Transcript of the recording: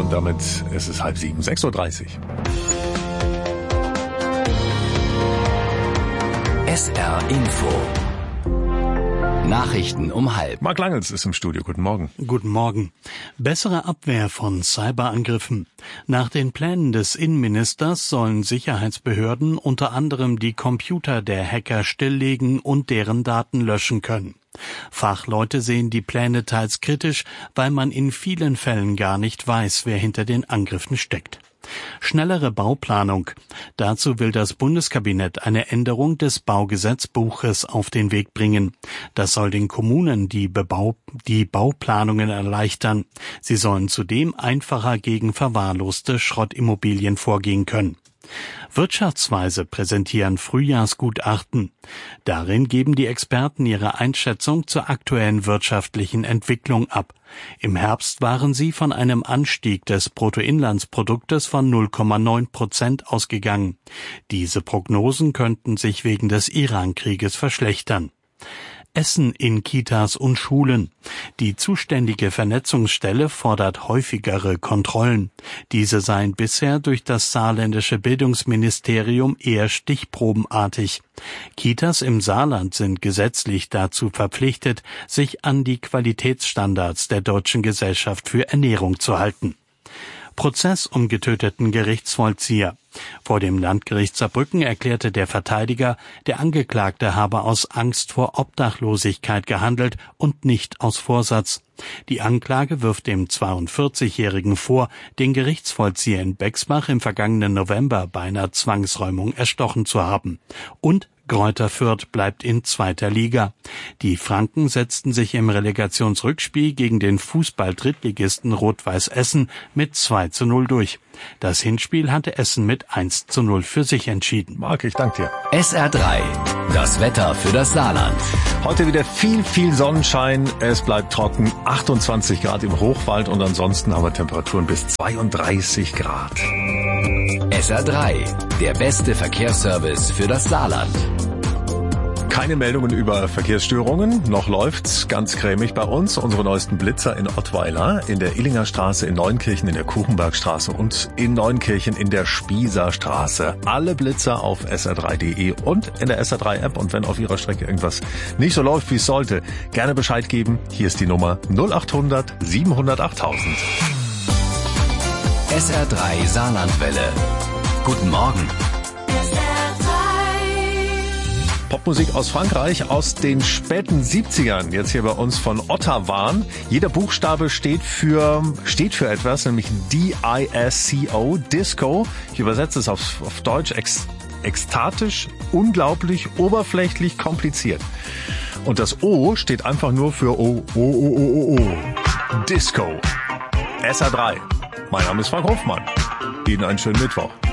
und damit ist es 6:30, 6:30 Uhr. SR Info. Nachrichten um halb. Marc Langels ist im Studio. Guten Morgen. Guten Morgen. Bessere Abwehr von Cyberangriffen. Nach den Plänen des Innenministers sollen Sicherheitsbehörden unter anderem die Computer der Hacker stilllegen und deren Daten löschen können. Fachleute sehen die Pläne teils kritisch, weil man in vielen Fällen gar nicht weiß, wer hinter den Angriffen steckt. Schnellere Bauplanung. Dazu will das Bundeskabinett eine Änderung des Baugesetzbuches auf den Weg bringen. Das soll den Kommunen die Bauplanungen erleichtern. Sie sollen zudem einfacher gegen verwahrloste Schrottimmobilien vorgehen können. Wirtschaftsweise präsentieren Frühjahrsgutachten. Darin geben die Experten ihre Einschätzung zur aktuellen wirtschaftlichen Entwicklung ab. Im Herbst waren sie von einem Anstieg des Bruttoinlandsproduktes von 0,9% ausgegangen. Diese Prognosen könnten sich wegen des Iran-Krieges verschlechtern. Essen in Kitas und Schulen. Die zuständige Vernetzungsstelle fordert häufigere Kontrollen. Diese seien bisher durch das saarländische Bildungsministerium eher stichprobenartig. Kitas im Saarland sind gesetzlich dazu verpflichtet, sich an die Qualitätsstandards der Deutschen Gesellschaft für Ernährung zu halten. Prozess um getöteten Gerichtsvollzieher. Vor dem Landgericht Saarbrücken erklärte der Verteidiger, der Angeklagte habe aus Angst vor Obdachlosigkeit gehandelt und nicht aus Vorsatz. Die Anklage wirft dem 42-Jährigen vor, den Gerichtsvollzieher in Bexbach im vergangenen November bei einer Zwangsräumung erstochen zu haben. Und Greuther Fürth bleibt in 2. Liga. Die Franken setzten sich im Relegationsrückspiel gegen den Fußball-Drittligisten Rot-Weiß Essen mit 2:0 durch. Das Hinspiel hatte Essen mit 1:0 für sich entschieden. Marc, ich danke dir. SR3, das Wetter für das Saarland. Heute wieder viel Sonnenschein. Es bleibt trocken, 28 Grad im Hochwald und ansonsten haben wir Temperaturen bis 32 Grad. SR3, der beste Verkehrsservice für das Saarland. Keine Meldungen über Verkehrsstörungen, noch läuft's ganz cremig bei uns. Unsere neuesten Blitzer in Ottweiler, in der Illinger Straße, in Neunkirchen, in der Kuchenbergstraße und in Neunkirchen in der Spießer Straße. Alle Blitzer auf sr3.de und in der SR3-App. Und wenn auf Ihrer Strecke irgendwas nicht so läuft, wie es sollte, gerne Bescheid geben. Hier ist die Nummer 0800 700 8000. SR3 Saarlandwelle. Guten Morgen. Popmusik aus Frankreich aus den späten 70ern, jetzt hier bei uns von Ottawa. Jeder Buchstabe steht für etwas, nämlich D-I-S-C-O, Disco. Ich übersetze es auf Deutsch, ekstatisch, unglaublich, oberflächlich, kompliziert. Und das O steht einfach nur für O. Disco. SR3. Mein Name ist Frank Hofmann. Ihnen einen schönen Mittwoch.